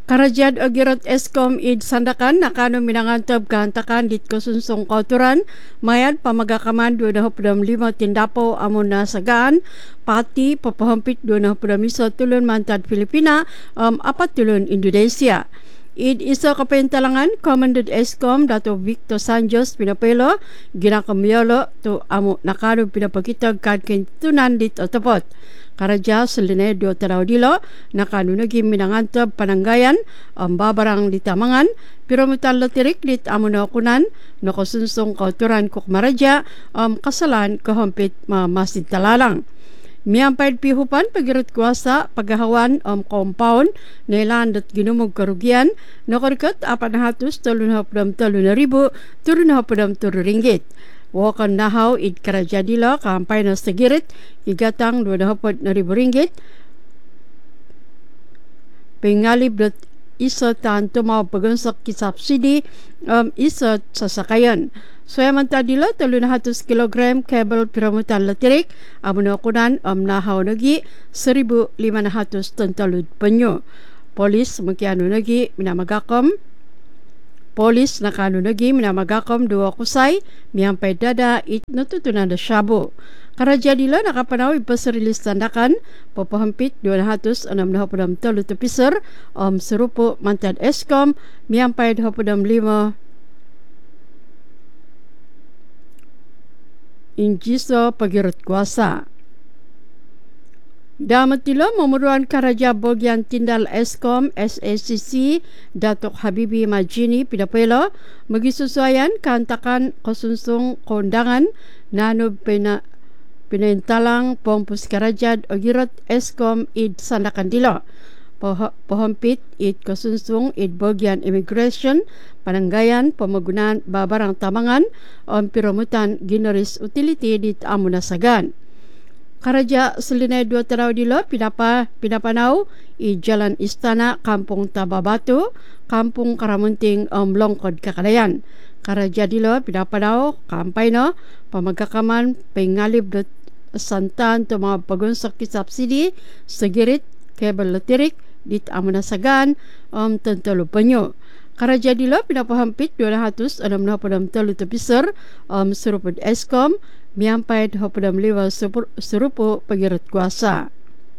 Karajad Ogirot Eskom id sandakan nakano minangantab kahantakan dit kusunsong kauturan mayad pamagakaman 25 tindapo amon na sagaan pati papahampit 25 tulun mantad Filipina 4 tulun Indonesia. Id isa kapentalangan Commandant Eskom Dato Victor Sanjos pinapelo ginakamyolo to amo nakano pinapakitag kadkin tunan dit otopot. Karaja Selinedo Taraudilo nakanunagi minangantab pananggayan ang babarang ditamangan pero mutal latirik dit amunakunan nakusunsong kauturan kukmaraja kasalan kahampit masid talalang. Miyampay pihupan pagirot kuasa paghahawan compound na ilan at ginumog karugian nakarikot 433,000 ringgit. Wakan nahaw id karajadila kampay na sagirit igatang 20,000 ringgit. Pingalib dot isa tanto mga pagunsak kisubsidi isa sasakayan. So yaman tadila 300 kilogram kabel piramutan latirik amunakunan nahaw nagi 1,500 ton talud panyo. Polis makiano nagi minamagakom. Polis nakanunagi minamagakom 2 kusay miyampay dada it natutunan na syabo. Karajadila nakapanaw ipasarilis tandakan papahampit 263 tepiser serupo mantad Eskom miyampay 25 injiso pagirot kuasa. Damat tila memeruan Karaja Bagian Tindal Eskom SACC Datuk Habibi Majini pinapelo magisusuayan kahantakan kasunsong kondangan nano pinaintalang Pompus Karajad Ogirot Eskom id sandakan tila. Pahampit id kasunsong id Bagian Immigration pananggayan pamagunaan babarang tamangan piramutan ginoris utility dit amunasagan. Karaja Selinedo Taraudilo pinapanaw i Jalan Istana Kampung Tababatu Kampung Karamunting Longkod Kakalayan. Karaja dilo pinapanaw kampay no pamagkakaman pengalib dot santan to mga pagunsak kisubsidi sagirit kabel latirik dit amunasagan tentalo panyo. Karaja dilo pinapahampit 263 tepiser serupod Eskom miyampay 25 serupo pagirot kuasa.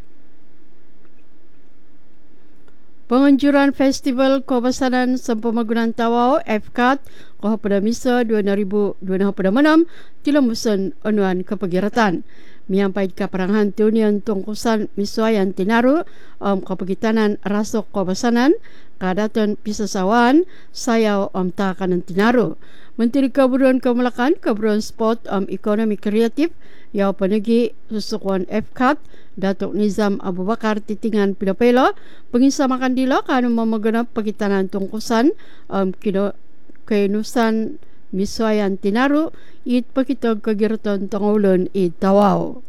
Penganjuran Festival Kawasanan Sempamagunan Tawau FCAT Kahapadamisa 2026 tilamusan onuan kapagiratan. Miyampay kaparangan tunian tungkusan misuayan tinaru kapagitanan rasok kawasanan kadaton pisasawan sayaw takanan tinaru. Menteri Kaburuan Kamalakan, Kaburuan Sport Economy Kreatif, yaw panagi susukuan FCAT, Datuk Nizam Abu Bakar titingan pinapelo, pengisamakan dilo kanong mamaganap pagitanan tungkusan kainusan misuayan tinaru, it pakitog kagiraton tangulon it Tawau.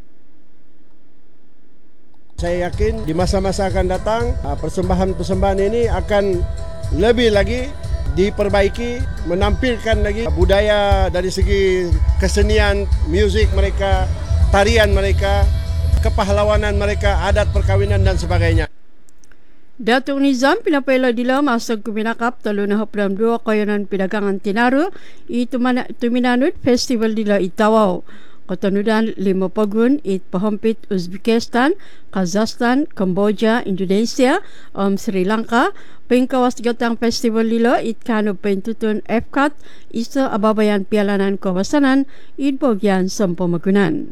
Saya yakin di masa-masa akan datang persembahan-persembahan ini akan lebih lagi diperbaiki, menampilkan lagi budaya dari segi kesenian, muzik mereka, tarian mereka, kepahlawanan mereka, adat perkawinan dan sebagainya. Datuk Nizam pinapelo dila masag kuminakap 32 kayanan pidagangan tinaru ituminanod festival dila Itawaw. Katanudan 5 pagun it pahampit Uzbekistan, Kazakhstan, Cambodia, Indonesia, Sri Lanka. Pengkawas gatang festival dilo it kano pentutun FCAT isa ababayan pialanan kawasanan it Bagian Sampamagunan.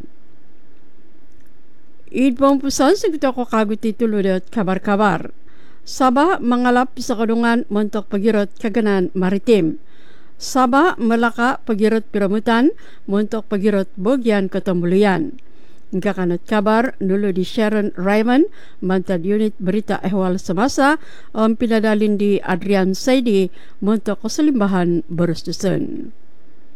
It pampusan sigito ko kaguti tuludot kabar-kabar. Sabah mangalap sa kadungan montok pagirot kaganan maritim. Sabah Melaka pagirot piramutan montok pagirot Bagian Ketambulian. Kakanot kabar nulo di Sharon Raymond mantad unit berita ehwal semasa pinadalin di Adrian Saidi montok keselimbahan Boros Dusun.